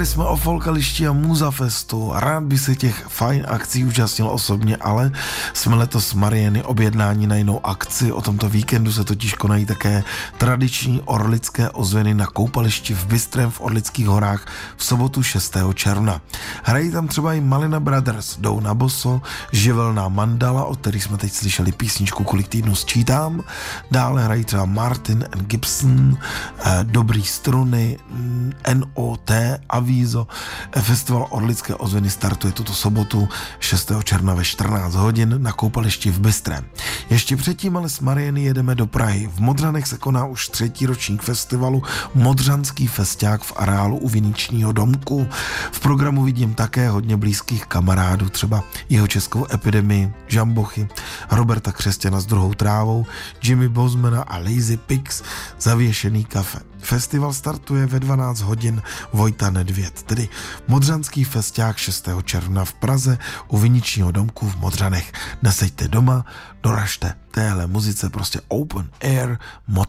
Mluvili jsme o Folkališti a Musafestu. Rád by se těch fajn akcí účastnil osobně, ale jsme letos s Mariany objednání na jinou akci. O tomto víkendu se totiž konají také tradiční orlické ozvěny na koupališti v Bystrém v Orlických horách v sobotu 6. června. Hrají tam třeba i Malina Brothers, jdou na boso, živelná Mandala, od kterých jsme teď slyšeli písničku Kolik týdnů sčítám. Dále hrají třeba Martin and Gibson, Dobrý struny, NOT, Avízo. Festival Orlické ozvěny startuje tuto sobotu 6. června ve 14 hodin na koupališti v Bystrém. Ještě předtím ale s Mariany jedeme do Prahy. V Modřanech se koná už 3. ročník festivalu Modřanský festiák v areálu u Viničního domku. V programu vidím také hodně blízkých kamarádů, třeba Jihočeskou epidemii, Žambochy, Roberta Křesťana s Druhou trávou, Jimmy Bosmana a Lazy Pigs, Zavěšený kafe. Festival startuje ve 12 hodin Vojta Nedvěd, tedy Modřanský festiák 6. června v Praze u Viničního domku v Modřanech. Neseďte doma, doražte téhle muzice, prostě open air